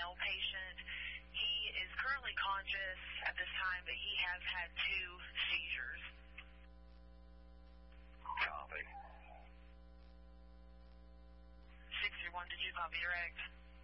male patient. He is currently conscious at this time, but he has had 2 seizures. Copy. 631, did you copy direct?